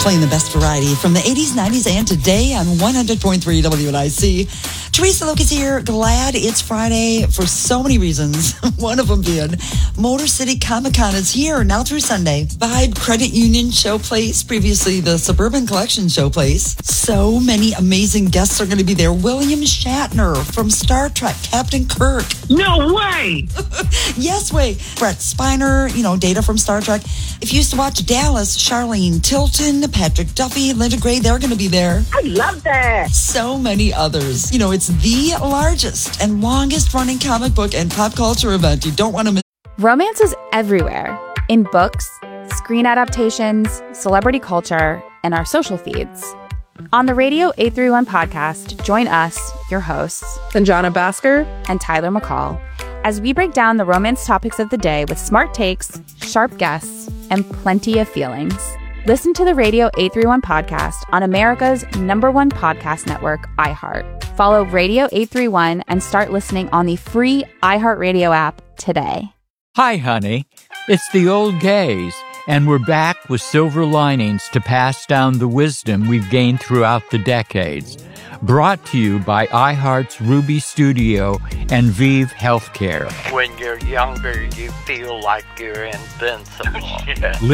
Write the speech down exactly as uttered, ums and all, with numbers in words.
playing the best variety from the eighties, nineties, and today on one hundred point three W N I C. Teresa Lucas here. Glad it's Friday for so many reasons. One of them being Motor City Comic Con is here now through Sunday. Vibe Credit Union Showplace, previously the Suburban Collection Showplace. So many amazing guests are going to be there. William Shatner from Star Trek, Captain Kirk. No way! Yes way. Brett Spiner, you know, Data from Star Trek. If you used to watch Dallas, Charlene Tilton, Patrick Duffy, Linda Gray, they're going to be there. I love that. So many others. You know, it's the largest and longest running comic book and pop culture event. You don't want to miss. Romance is everywhere. In books, screen adaptations, celebrity culture, and our social feeds. On the Radio eight thirty-one podcast, join us, your hosts, Sanjana Basker and Tyler McCall, as we break down the romance topics of the day with smart takes, sharp guests, and plenty of feelings. Listen to the Radio eight thirty-one podcast on America's number one podcast network, iHeart. Follow Radio eight thirty-one and start listening on the free iHeartRadio app today. Hi, honey. It's the old gays, and we're back with silver linings to pass down the wisdom we've gained throughout the decades. Brought to you by iHeart's Ruby Studio and Vive Healthcare. When you're younger, you feel like you're invincible.